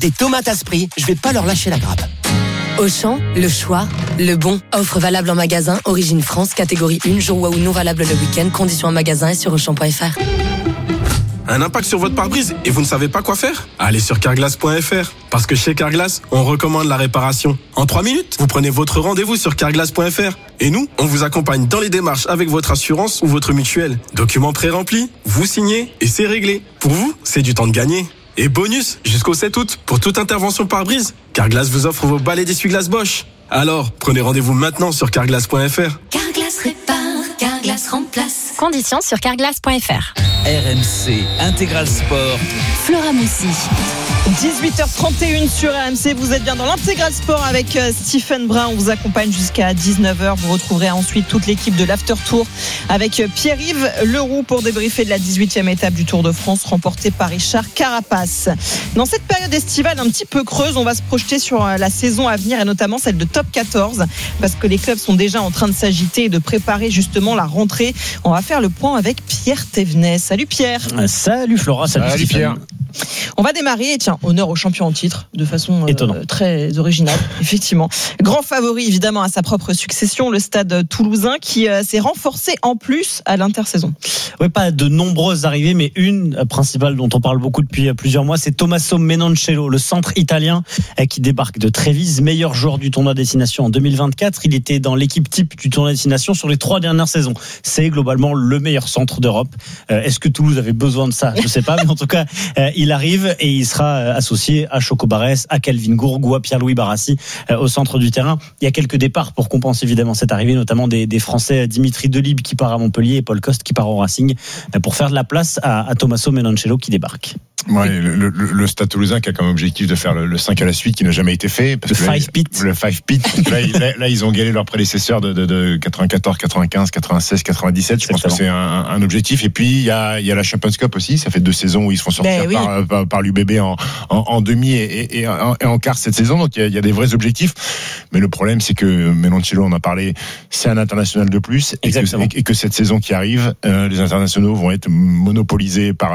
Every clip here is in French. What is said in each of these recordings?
Des tomates à Spry, je vais pas leur lâcher la grappe. Auchan, le choix, le bon. Offre valable en magasin, origine France, catégorie 1, jour ou non valable le week-end, conditions en magasin et sur Auchan.fr. Un impact sur votre pare-brise et vous ne savez pas quoi faire ? Allez sur Carglass.fr. Parce que chez Carglass, on recommande la réparation. En 3 minutes, vous prenez votre rendez-vous sur Carglass.fr. Et nous, on vous accompagne dans les démarches avec votre assurance ou votre mutuelle. Documents pré-remplis, vous signez et c'est réglé. Pour vous, c'est du temps de gagner. Et bonus, jusqu'au 7 août, pour toute intervention pare-brise, Carglass vous offre vos balais d'essuie-glace Bosch. Alors, prenez rendez-vous maintenant sur Carglass.fr. Carglass répare, Carglass remplace. Conditions sur Carglass.fr. RMC Intégral Sport. Flora Moussi. 18h31 sur RMC, vous êtes bien dans l'Intégral Sport avec Stephen Brun, on vous accompagne jusqu'à 19h, vous retrouverez ensuite toute l'équipe de l'After Tour avec Pierre-Yves Leroux pour débriefer de la 18e étape du Tour de France remportée par Richard Carapace. Dans cette période estivale un petit peu creuse, on va se projeter sur la saison à venir et notamment celle de Top 14 parce que les clubs sont déjà en train de s'agiter et de préparer justement la rentrée. On va faire le point avec Pierre Thévenet. Salut Pierre. Salut Flora, salut Pierre. On va démarrer, tiens, honneur au champion en titre, de façon très originale, effectivement. Grand favori, évidemment, à sa propre succession, le Stade Toulousain, qui s'est renforcé en plus à l'intersaison. Oui, pas de nombreuses arrivées, mais une principale dont on parle beaucoup depuis plusieurs mois, c'est Tommaso Menoncello, le centre italien qui débarque de Trévise, meilleur joueur du tournoi destination en 2024. Il était dans l'équipe type du tournoi destination sur les 3 dernières saisons. C'est globalement le meilleur centre d'Europe. Est-ce que Toulouse avait besoin de ça ? Je ne sais pas, mais en tout cas, il arrive et il sera associé à Choco Barès, à Calvin Gourgou, à Pierre-Louis Barassi au centre du terrain. Il y a quelques départs pour compenser évidemment cette arrivée, notamment des Français Dimitri Delibes qui part à Montpellier et Paul Coste qui part au Racing pour faire de la place à Tommaso Menoncello qui débarque. Ouais, le Stade Toulousain qui a comme objectif de faire le 5 à la suite qui n'a jamais été fait. Parce le 5 pit. Le 5 pit. Là, ils ont gagné leurs prédécesseurs de 94, 95, 96, 97. Je pense que c'est un objectif. Et puis, il y a la Champions Cup aussi. Ça fait 2 saisons où ils se font sortir par l'UBB en demi et en quart cette saison. Donc, il y a des vrais objectifs. Mais le problème, c'est que Menoncello, on en a parlé, c'est un international de plus. Et que cette saison qui arrive, les internationaux vont être monopolisés par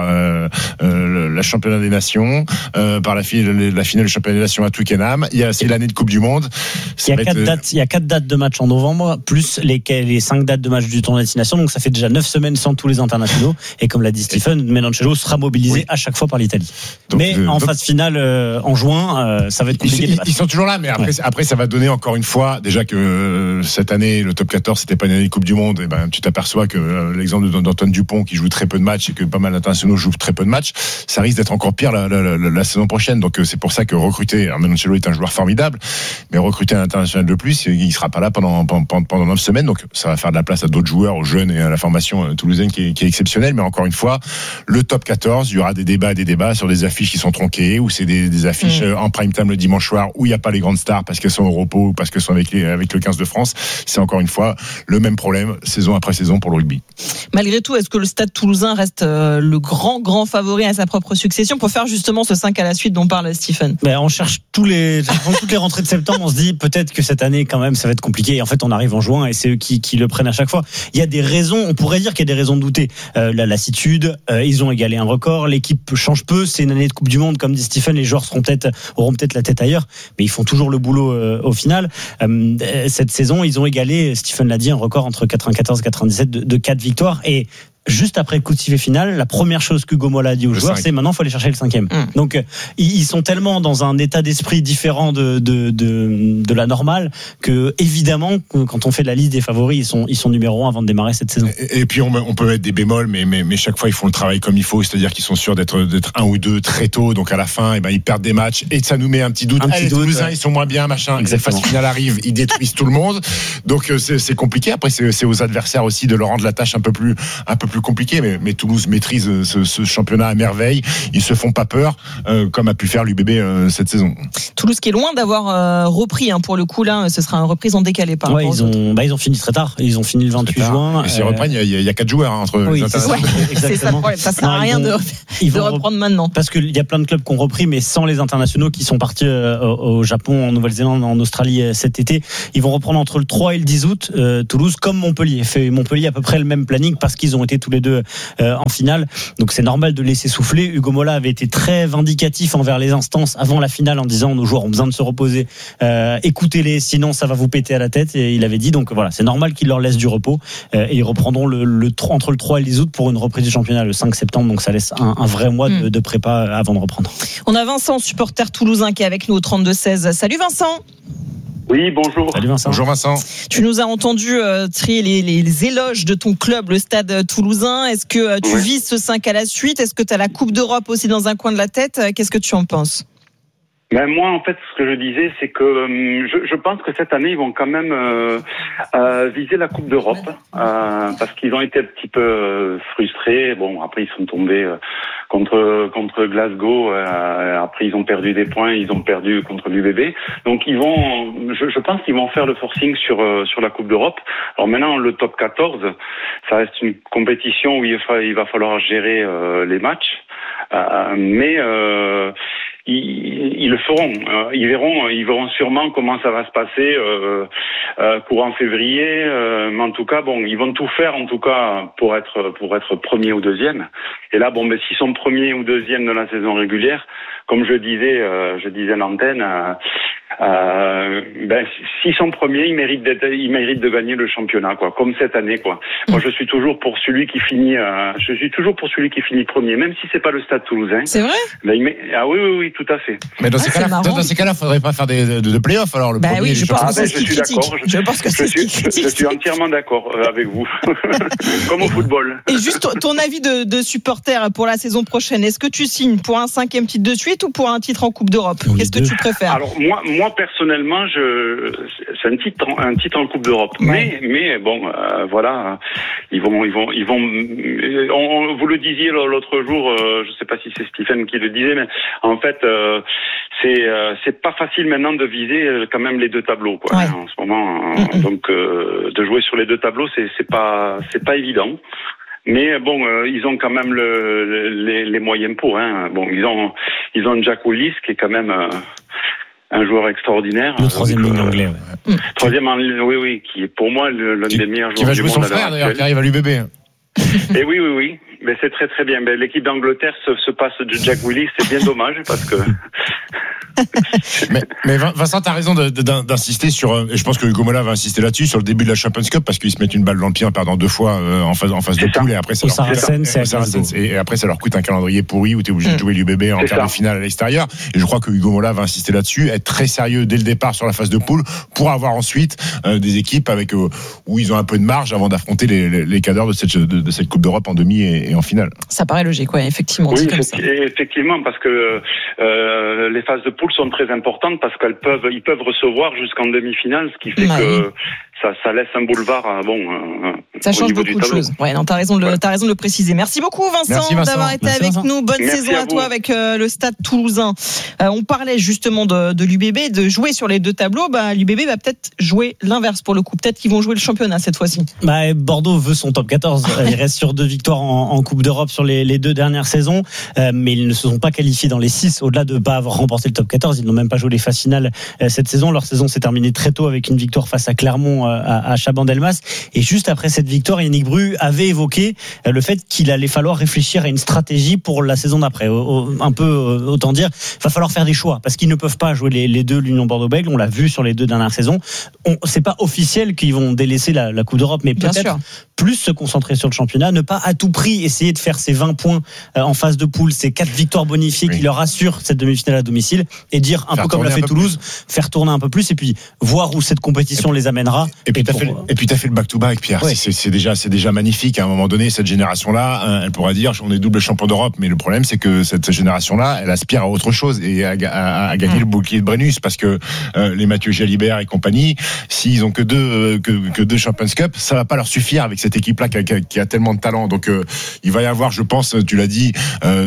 la championnat des nations, par la finale du championnat des nations à Twickenham. C'est l'année de Coupe du Monde. Il y a 4 dates de match en novembre, plus les 5 dates de match du tournoi destination. Donc ça fait déjà 9 semaines sans tous les internationaux. Et comme l'a dit Stephen, Menoncello sera mobilisé à chaque fois par l'Italie. Mais en phase finale en juin, ça va être compliqué. Ils sont toujours là, mais après ça va donner encore une fois, déjà que cette année, le top 14, c'était pas une année de Coupe du Monde. Et tu t'aperçois que l'exemple d'Antoine Dupont qui joue très peu de matchs et que pas mal d'internationaux jouent très peu de matchs, ça risque d'être encore pire la saison prochaine. Donc c'est pour ça que recruter, Menoncello est un joueur formidable, mais recruter un international de plus, il sera pas là pendant 9 semaines. Donc ça va faire de la place à d'autres joueurs, aux jeunes et à la formation toulousaine qui est exceptionnelle. Mais encore une fois, le top 14, il y aura des débats sur des affiches qui sont tronquées, ou c'est des affiches en prime time le dimanche soir où il n'y a pas les grandes stars parce qu'elles sont au repos ou parce qu'elles sont avec le 15 de France. C'est encore une fois le même problème saison après saison pour le rugby. Malgré tout, est-ce que le Stade Toulousain reste le grand favori à sa propre succession pour faire justement ce 5 à la suite dont parle Stephen? On cherche toutes les rentrées de septembre, on se dit peut-être que cette année quand même ça va être compliqué, et en fait on arrive en juin et c'est eux qui le prennent à chaque fois. Il y a des raisons, on pourrait dire qu'il y a des raisons de douter. La lassitude, ils ont égalé un record, l'équipe change peu, c'est une année de Coupe du Monde, comme dit Stephen, les joueurs auront peut-être la tête ailleurs, mais ils font toujours le boulot au final. Cette saison ils ont égalé, Stephen l'a dit, un record entre 94 et 97 de 4 victoires, et juste après le coup de sifflet final, la première chose qu'Hugo Mola a dit aux joueurs, c'est maintenant il faut aller chercher le 5e. Donc ils sont tellement dans un état d'esprit différent de la normale que évidemment quand on fait la liste des favoris, ils sont numéro 1 avant de démarrer cette saison. Et puis on peut mettre des bémols, mais chaque fois ils font le travail comme il faut, c'est-à-dire qu'ils sont sûrs d'être 1 ou 2 très tôt, donc à la fin ils perdent des matchs et ça nous met un petit doute. Les Toulousains ils sont moins bien, machin. La phase finale arrive, ils détruisent tout le monde, donc c'est compliqué. Après c'est aux adversaires aussi de leur rendre la tâche un peu plus compliqué, mais Toulouse maîtrise ce championnat à merveille. Ils se font pas peur, comme a pu faire l'UBB cette saison. Toulouse qui est loin d'avoir repris, pour le coup là, ce sera une reprise en décalé par rapport aux autres. Ils ont fini très tard. Ils ont fini le 28 juin. Et s'ils reprennent, il y a 4 joueurs entre les internationaux. C'est ça le problème. Ça sert à rien de reprendre maintenant. Parce qu'il y a plein de clubs qui ont repris, mais sans les internationaux qui sont partis au Japon, en Nouvelle-Zélande, en Australie cet été. Ils vont reprendre entre le 3 et le 10 août. Toulouse comme Montpellier. Montpellier à peu près le même planning parce qu'ils ont été tous les deux en finale. Donc c'est normal de laisser souffler. Hugo Mola avait été très vindicatif envers les instances avant la finale en disant nos joueurs ont besoin de se reposer. Écoutez-les, sinon ça va vous péter à la tête. Et il avait dit donc voilà, c'est normal qu'il leur laisse du repos et ils reprendront entre le 3 et le 10 août pour une reprise du championnat le 5 septembre. Donc ça laisse un vrai mois de prépa avant de reprendre. On a Vincent, supporter toulousain, qui est avec nous au 32-16. Salut Vincent. Oui, bonjour. Salut Vincent. Bonjour Vincent. Tu nous as entendu trier les éloges de ton club, le Stade Toulousain. Est-ce que tu vises ce 5 à la suite? Est-ce que tu as la Coupe d'Europe aussi dans un coin de la tête? Qu'est-ce que tu en penses? Ben moi, en fait, ce que je disais, c'est que je pense que cette année, ils vont quand même viser la Coupe d'Europe parce qu'ils ont été un petit peu frustrés. Bon, après, ils sont tombés contre Glasgow. Après, ils ont perdu des points. Ils ont perdu contre l'UBB. Donc, je pense qu'ils vont faire le forcing sur la Coupe d'Europe. Alors maintenant, le top 14, ça reste une compétition où il va falloir gérer les matchs. Mais ils le feront. Ils verront sûrement comment ça va se passer courant février. Mais en tout cas, bon, ils vont tout faire en tout cas pour être premier ou deuxième. Et là, bon, mais s'ils sont premiers ou deuxième de la saison régulière, comme je disais à l'antenne. S'ils sont premiers, ils méritent de gagner le championnat, quoi, comme cette année, quoi. Moi, je suis toujours pour celui qui finit premier, même si c'est pas le Stade Toulousain. C'est vrai? Ah oui, tout à fait. Mais dans ces cas-là, faudrait pas faire de play-off, alors le premier. Oui, je pense que c'est je suis d'accord. Je suis entièrement d'accord avec vous. Comme au football. Et juste ton avis de supporter pour la saison prochaine. Est-ce que tu signes pour un 5e titre de suite ou pour un titre en Coupe d'Europe? Qu'est-ce que tu préfères? Alors moi personnellement, c'est un titre en Coupe d'Europe. Ouais. Mais bon, voilà, ils vont. Vous le disiez l'autre jour, je sais pas si c'est Stephen qui le disait, mais en fait, c'est pas facile maintenant de viser quand même les deux tableaux, quoi. Ouais. En ce moment, donc de jouer sur les deux tableaux, c'est pas évident. Mais bon, ils ont quand même les moyens pour. Hein. Bon, ils ont Jack Willis qui est quand même un joueur extraordinaire. Le troisième ligne anglais. Ouais. Troisième en ligne, oui, qui est pour moi l'un des meilleurs joueurs du monde. Qui va jouer son frère d'ailleurs, qui arrive à l'UBB. Et oui. Mais c'est très très bien. Mais l'équipe d'Angleterre se passe de Jack Willis, c'est bien dommage parce que. mais Vincent, t'as raison d'insister sur. Et je pense que Hugo Mola va insister là-dessus sur le début de la Champions Cup parce qu'ils se mettent une balle dans le pied en perdant 2 fois en phase de poule et après ça leur coûte un calendrier pourri où t'es obligé de jouer l'UBB en quart de finale à l'extérieur. Et je crois que Hugo Mola va insister là-dessus, être très sérieux dès le départ sur la phase de poule pour avoir ensuite des équipes avec où ils ont un peu de marge avant d'affronter les cadres de cette Coupe d'Europe en demi et en finale. Ça paraît logique, ouais, effectivement. Oui, effectivement, parce que les phases de poule sont très importantes parce ils peuvent recevoir jusqu'en demi-finale, ce qui fait que ça laisse un boulevard. Ça change beaucoup de choses. Ouais, non, t'as raison de le préciser. Merci beaucoup Vincent d'avoir été avec nous. Bonne saison à toi avec le Stade Toulousain. On parlait justement de l'UBB, de jouer sur les deux tableaux. L'UBB va peut-être jouer l'inverse pour le coup. Peut-être qu'ils vont jouer le championnat cette fois-ci. Bordeaux veut son top 14. Il reste sur 2 victoires en Coupe d'Europe sur les 2 dernières saisons, mais ils ne se sont pas qualifiés dans les 6. Au-delà de ne pas avoir remporté le top 14, ils n'ont même pas joué les phases finales cette saison. Leur saison s'est terminée très tôt avec une victoire face à Clermont à Chabandelmas. Et juste après cette victoire, Yannick Bru avait évoqué le fait qu'il allait falloir réfléchir à une stratégie pour la saison d'après. Un peu, autant dire, il va falloir faire des choix parce qu'ils ne peuvent pas jouer les deux l'Union Bordeaux-Bègles. On l'a vu sur les 2 dernières saisons. C'est pas officiel qu'ils vont délaisser la Coupe d'Europe, mais peut-être plus se concentrer sur le championnat, ne pas à tout prix essayer de faire ces 20 points en phase de poule, ces 4 victoires bonifiées qui leur assurent cette demi-finale à domicile et dire un peu comme l'a fait Toulouse, faire tourner un peu plus et puis voir où cette compétition les amènera. Et puis t'as fait le back-to-back, Pierre. Ouais. C'est déjà magnifique. À un moment donné, cette génération-là, elle pourra dire on est double champion d'Europe, mais le problème c'est que cette génération-là, elle aspire à autre chose et à gagner le bouclier de Brennus parce que les Mathieu Jalibert et compagnie, s'ils ont que deux Champions Cup, ça va pas leur suffire avec cette équipe-là qui a tellement de talent. Donc il va y avoir, je pense, tu l'as dit,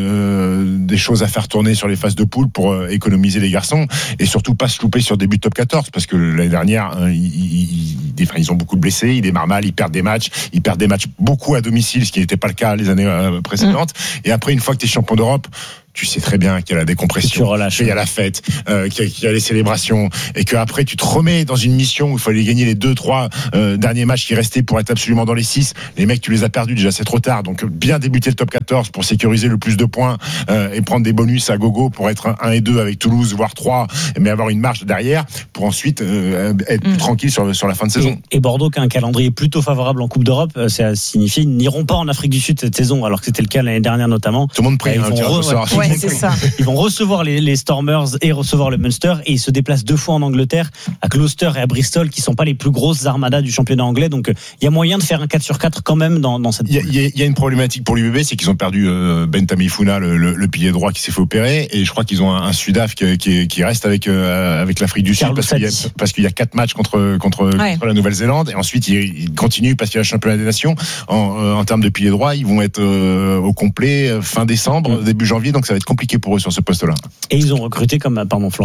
des choses à faire tourner sur les phases de poule pour économiser les garçons et surtout pas se louper sur début de top 14 parce que l'année dernière ils ont beaucoup de blessés, ils démarrent mal, ils perdent des matchs beaucoup à domicile, ce qui n'était pas le cas les années précédentes. Et après, une fois que tu es champion d'Europe, tu sais très bien qu'il y a la décompression, qu'il y a la fête, qu'il y a les célébrations, et qu'après tu te remets dans une mission où il fallait gagner les 2-3 derniers matchs qui restaient pour être absolument dans les 6. Les mecs, tu les as perdus, déjà c'est trop tard. Donc bien débuter le top 14 pour sécuriser le plus de points et prendre des bonus à gogo pour être 1 et 2 avec Toulouse, voire 3, mais avoir une marge derrière pour ensuite être plus tranquille sur la fin de saison. Et Bordeaux, qui a un calendrier plutôt favorable en Coupe d'Europe, ça signifie qu'ils n'iront pas en Afrique du Sud cette saison, alors que c'était le cas l'année dernière notamment. Tout le monde prie. C'est ça. Ils vont recevoir les Stormers et recevoir le Munster, et ils se déplacent 2 fois en Angleterre, à Gloucester et à Bristol, qui sont pas les plus grosses armadas du championnat anglais. Donc il y a moyen de faire un 4/4 quand même dans cette. Il y a une problématique pour l'UBB, c'est qu'ils ont perdu Bentamifuna, le pilier droit qui s'est fait opérer, et je crois qu'ils ont un Sudaf qui reste avec l'Afrique du Sud parce qu'il y a 4 matchs contre la Nouvelle-Zélande, et ensuite ils continuent parce qu'il y a le championnat des nations. En termes de pilier droit, ils vont être au complet fin décembre, début janvier, donc ça va être compliqué pour eux sur ce poste-là. Et ils ont recruté comme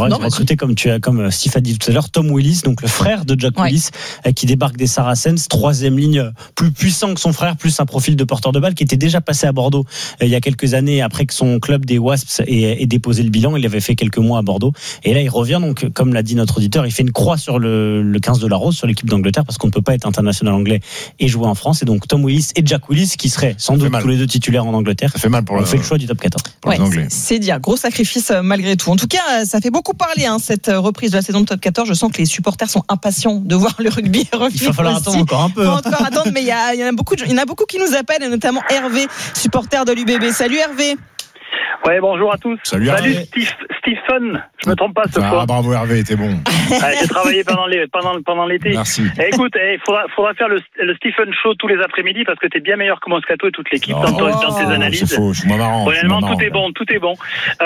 Steve a dit tout à l'heure, Tom Willis, donc le frère de Jack Willis, qui débarque des Saracens, 3e ligne, plus puissant que son frère, plus un profil de porteur de balle, qui était déjà passé à Bordeaux il y a quelques années, après que son club des Wasps ait déposé le bilan. Il avait fait quelques mois à Bordeaux, et là il revient, donc comme l'a dit notre auditeur, il fait une croix sur le 15 de la Rose, sur l'équipe d'Angleterre, parce qu'on ne peut pas être international anglais et jouer en France. Et donc Tom Willis et Jack Willis, qui seraient sans doute tous les deux titulaires en Angleterre, ça fait mal pour on fait le choix du top 14. C'est dire, gros sacrifice malgré tout. En tout cas, ça fait beaucoup parler, cette reprise de la saison de top 14. Je sens que les supporters sont impatients de voir le rugby revenir. Il va falloir attendre encore un peu. Encore attendre, mais il y en a beaucoup qui nous appellent, et notamment Hervé, supporter de l'UBB. Salut Hervé. Ouais, bonjour à tous. Salut Stephen, je me trompe pas cette fois. Bravo Hervé, t'es bon. J'ai travaillé pendant l'été. Merci. Écoute, faudra faire le Stephen Show tous les après-midi, parce que t'es bien meilleur que Moscato et toute l'équipe dans tes analyses. C'est faux, je suis moins marrant. Honnêtement, tout est bon.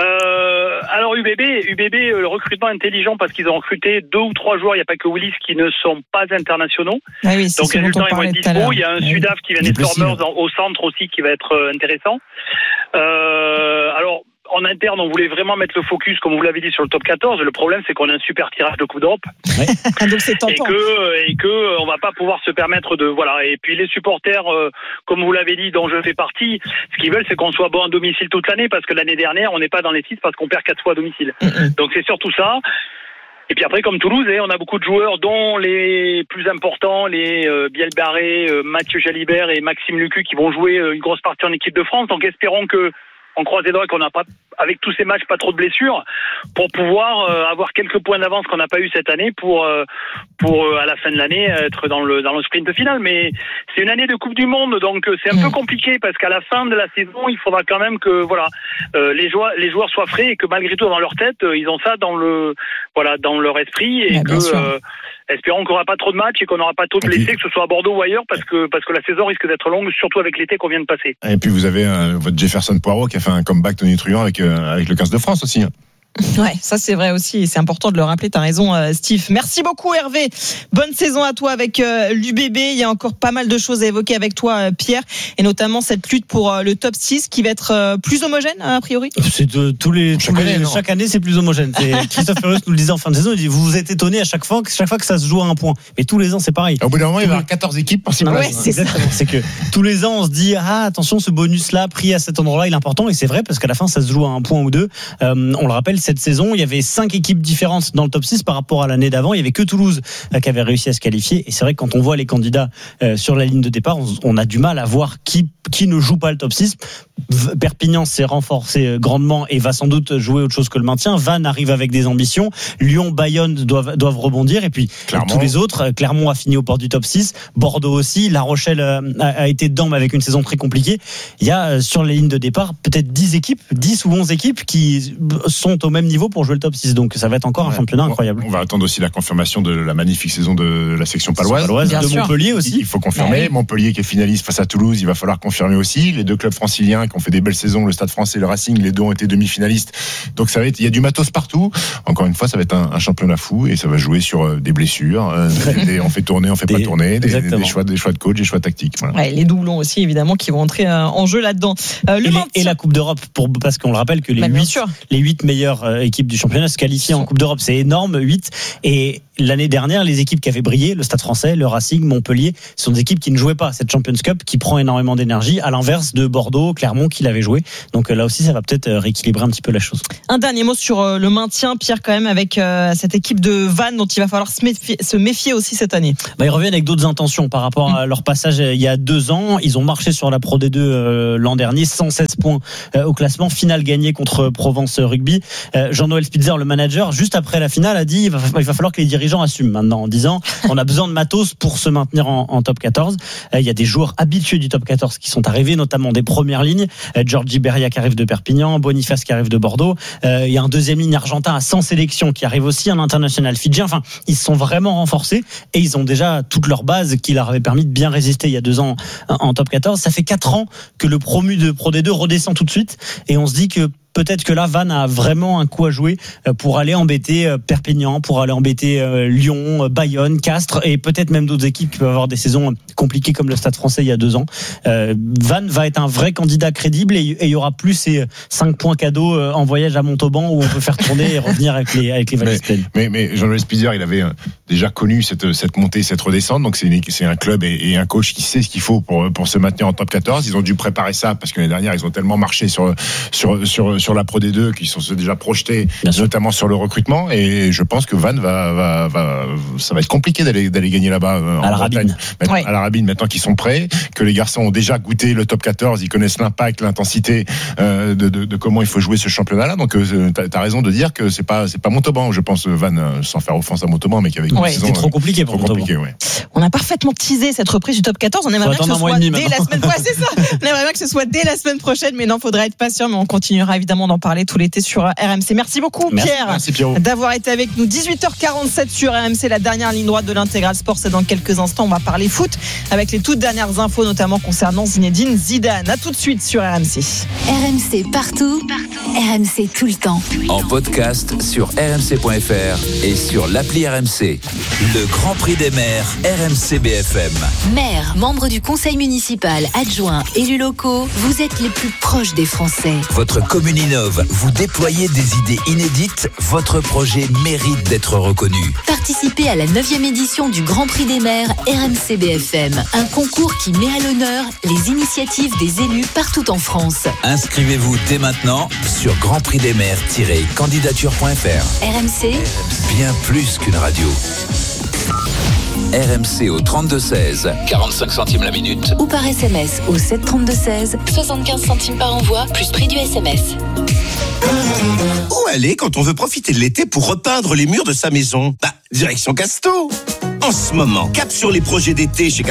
Alors UBB, le recrutement intelligent, parce qu'ils ont recruté 2 ou 3 joueurs, il n'y a pas que Willis, qui ne sont pas internationaux. Ah oui, donc les résultats ils vont être dispo. Il y a un Sudaf qui vient des Stormers au centre aussi, qui va être intéressant. Alors en interne, on voulait vraiment mettre le focus, comme vous l'avez dit, sur le top 14. Le problème, c'est qu'on a un super tirage de Coupe d'Europe. Donc c'est tentant. Et que on va pas pouvoir se permettre de, voilà. Et puis les supporters, comme vous l'avez dit, dont je fais partie, ce qu'ils veulent, c'est qu'on soit bon à domicile toute l'année, parce que l'année dernière, on n'est pas dans les 6 parce qu'on perd 4 fois à domicile. Donc c'est surtout ça. Et puis après, comme Toulouse, on a beaucoup de joueurs, dont les plus importants, les Biel Barré, Mathieu Jalibert et Maxime Lucu, qui vont jouer une grosse partie en équipe de France. Donc espérons que, on croise les doigts, qu'on n'a pas, avec tous ces matchs, pas trop de blessures, pour pouvoir avoir quelques points d'avance qu'on n'a pas eu cette année pour à la fin de l'année être dans le sprint final. Mais c'est une année de Coupe du Monde, donc c'est un peu compliqué, parce qu'à la fin de la saison, il faudra quand même que les joueurs soient frais, et que malgré tout dans leur tête, ils ont ça dans leur esprit, et espérons qu'on n'aura pas trop de matchs et qu'on n'aura pas trop de blessés, que ce soit à Bordeaux ou ailleurs, parce que la saison risque d'être longue, surtout avec l'été qu'on vient de passer. Et puis vous avez votre Jefferson Poirot qui a fait un comeback tonitruant avec le 15 de France aussi. Ouais, ça c'est vrai aussi, et c'est important de le rappeler. T'as raison, Steve. Merci beaucoup, Hervé. Bonne saison à toi avec l'UBB. Il y a encore pas mal de choses à évoquer avec toi, Pierre, et notamment cette lutte pour le top 6 qui va être plus homogène a priori. C'est chaque année c'est plus homogène. Christophe Ferrus nous le disait en fin de saison. Il dit, vous vous êtes étonné à chaque fois que ça se joue à un point. Mais tous les ans c'est pareil. Au bout d'un moment, il va y avoir 14 équipes pour 6 places. Ouais, c'est exactement. C'est que tous les ans on se dit, attention, ce bonus là pris à cet endroit là il est important, et c'est vrai, parce qu'à la fin ça se joue à un point ou deux. On le rappelle, cette saison il y avait 5 équipes différentes dans le top 6 par rapport à l'année d'avant. Il y avait que Toulouse qui avait réussi à se qualifier, et c'est vrai que quand on voit les candidats sur la ligne de départ, on a du mal à voir qui ne joue pas le top 6. Perpignan s'est renforcé grandement et va sans doute jouer autre chose que le maintien. Vannes arrive avec des ambitions. Lyon, Bayonne doivent rebondir, et puis tous les autres. Clermont a fini aux portes du top 6. Bordeaux aussi. La Rochelle a été dedans, mais avec une saison très compliquée. Il y a sur les lignes de départ peut-être 10 ou 11 équipes qui sont au même niveau pour jouer le top 6. Donc ça va être encore un championnat incroyable. On va attendre aussi la confirmation de la magnifique saison de la section paloise. De Montpellier aussi. Il faut confirmer. Montpellier qui est finaliste face à Toulouse, il va falloir confirmer aussi. Les 2 clubs franciliens qui ont fait des belles saisons, le Stade Français et le Racing, les 2 ont été demi-finalistes. Donc il y a du matos partout. Encore une fois, ça va être un championnat fou, et ça va jouer sur des blessures. On fait tourner, on fait pas tourner, des choix de coach, des choix tactiques. Voilà. Ouais, les doublons aussi évidemment qui vont entrer en jeu là-dedans. Et la Coupe d'Europe, parce qu'on le rappelle que les 8 meilleurs meilleure équipe du championnat se qualifie en Coupe d'Europe. C'est énorme, 8. Et l'année dernière, les équipes qui avaient brillé, le Stade Français, le Racing, Montpellier, sont des équipes qui ne jouaient pas cette Champions Cup, qui prend énormément d'énergie, à l'inverse de Bordeaux, Clermont, qui l'avait joué. Donc là aussi, ça va peut-être rééquilibrer un petit peu la chose. Un dernier mot sur le maintien, Pierre, quand même, avec cette équipe de Vannes dont il va falloir se méfier aussi cette année. Ils reviennent avec d'autres intentions par rapport à leur passage il y a 2 ans. Ils ont marché sur la Pro D2 l'an dernier, 116 points au classement, finale gagnée contre Provence Rugby. Jean-Noël Spitzer, le manager, juste après la finale, a dit il va falloir que les dirigeants assument maintenant, en disant on a besoin de matos pour se maintenir en top 14. Il y a des joueurs habitués du top 14 qui sont arrivés, notamment des premières lignes. Georgie Beria qui arrive de Perpignan, Boniface qui arrive de Bordeaux. Il y a un deuxième ligne argentin à 100 sélections qui arrive aussi, un international fidjien. Enfin, ils se sont vraiment renforcés et ils ont déjà toute leur base qui leur avait permis de bien résister il y a 2 ans en top 14. Ça fait 4 ans que le promu de Pro D2 redescend tout de suite et on se dit que peut-être que là, Vannes a vraiment un coup à jouer pour aller embêter Perpignan, pour aller embêter Lyon, Bayonne, Castres et peut-être même d'autres équipes qui peuvent avoir des saisons compliquées comme le Stade Français il y a 2 ans. Vannes va être un vrai candidat crédible et il y aura plus ces 5 points cadeaux en voyage à Montauban où on peut faire tourner et revenir avec les valises pleines. Mais Jean-Louis Spitzer, il avait déjà connu cette montée, cette redescente. Donc c'est un club et un coach qui sait ce qu'il faut pour se maintenir en top 14. Ils ont dû préparer ça parce que l'année dernière, ils ont tellement marché sur la Pro D2 qui sont déjà projetés, notamment sur le recrutement. Et je pense que Vannes ça va être compliqué d'aller gagner là-bas à la Rabine. À la Rabine, maintenant qu'ils sont prêts, que les garçons ont déjà goûté le top 14, ils connaissent l'impact, l'intensité de comment il faut jouer ce championnat-là. Donc t'as raison de dire que c'est pas Montauban, je pense, Vannes, sans faire offense à Montauban, mais qu'avec une saison c'est trop compliqué pour Montauban. On a parfaitement teasé cette reprise du top 14. On aimerait bien que ce soit dès la semaine prochaine. C'est ça. On aimerait bien que ce soit dès la semaine prochaine, mais non, faudra être patient. Mais on continuera évidemment d'en parler tout l'été sur RMC. Merci beaucoup, Pierre, d'avoir été avec nous. 18h47 sur RMC, la dernière ligne droite de l'Intégral Sport. C'est dans quelques instants. On va parler foot avec les toutes dernières infos, notamment concernant Zinedine Zidane. À tout de suite sur RMC. RMC partout, RMC tout le temps. En podcast sur rmc.fr et sur l'appli RMC. Le Grand Prix des maires RMC BFM. Maire, membre du conseil municipal, adjoint, élus locaux, vous êtes les plus proches des Français. Votre commune innove, vous déployez des idées inédites, votre projet mérite d'être reconnu. Participez à la 9e édition du Grand Prix des maires RMC BFM, un concours qui met à l'honneur les initiatives des élus partout en France. Inscrivez-vous dès maintenant sur grandprixdesmaires-candidature.fr. RMC, bien plus qu'une radio. RMC au 32-16, 45 centimes la minute. Ou par SMS au 732-16, 75 centimes par envoi, plus prix du SMS. Où aller quand on veut profiter de l'été pour repeindre les murs de sa maison ? Direction Casto. En ce moment, cap sur les projets d'été chez